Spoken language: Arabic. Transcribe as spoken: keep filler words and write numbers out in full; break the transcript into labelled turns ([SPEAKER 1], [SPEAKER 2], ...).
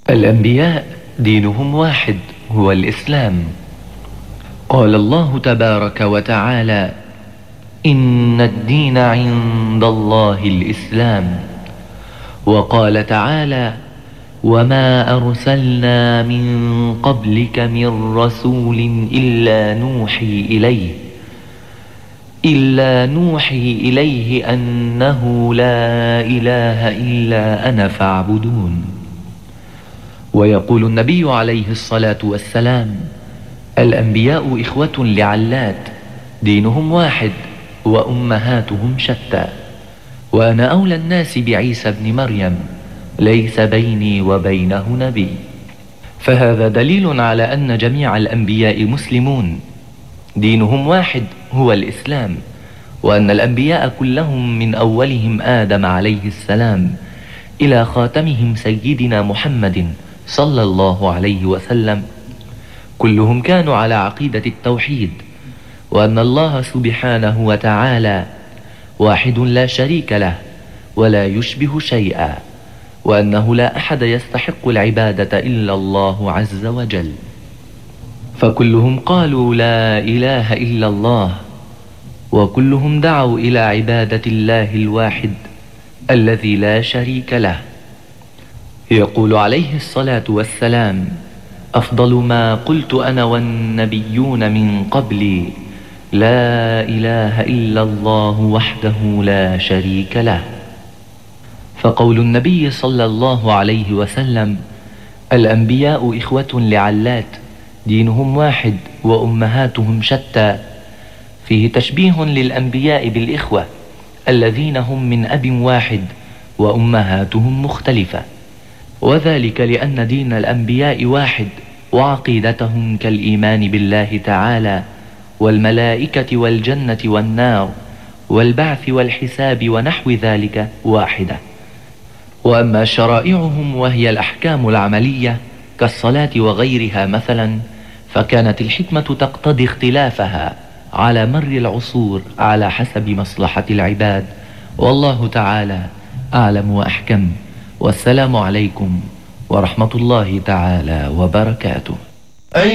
[SPEAKER 1] الأنبياء دينهم واحد هو الإسلام. قال الله تبارك وتعالى: إن الدين عند الله الإسلام. وقال تعالى: وما أرسلنا من قبلك من رسول إلا نوحي إليه إلا نوحي إليه أنه لا إله إلا أنا فاعبدون. ويقول النبي عليه الصلاة والسلام: الأنبياء إخوة لعلات، دينهم واحد وأمهاتهم شتى، وأنا أولى الناس بعيسى ابن مريم، ليس بيني وبينه نبي. فهذا دليل على أن جميع الأنبياء مسلمون، دينهم واحد هو الإسلام، وأن الأنبياء كلهم من أولهم آدم عليه السلام إلى خاتمهم سيدنا محمد صلى الله عليه وسلم كلهم كانوا على عقيدة التوحيد، وأن الله سبحانه وتعالى واحد لا شريك له ولا يشبه شيئا، وأنه لا أحد يستحق العبادة إلا الله عز وجل. فكلهم قالوا لا إله إلا الله، وكلهم دعوا إلى عبادة الله الواحد الذي لا شريك له. يقول عليه الصلاة والسلام: أفضل ما قلت أنا والنبيون من قبلي لا إله إلا الله وحده لا شريك له. فقول النبي صلى الله عليه وسلم: الأنبياء إخوة لعلات، دينهم واحد وأمهاتهم شتى، فيه تشبيه للأنبياء بالإخوة الذين هم من أب واحد وأمهاتهم مختلفة، وذلك لأن دين الأنبياء واحد، وعقيدتهم كالإيمان بالله تعالى والملائكة والجنة والنار والبعث والحساب ونحو ذلك واحدة. وأما شرائعهم وهي الأحكام العملية كالصلاة وغيرها مثلا، فكانت الحكمة تقتضي اختلافها على مر العصور على حسب مصلحة العباد، والله تعالى أعلم وأحكم. والسلام عليكم ورحمة الله تعالى وبركاته.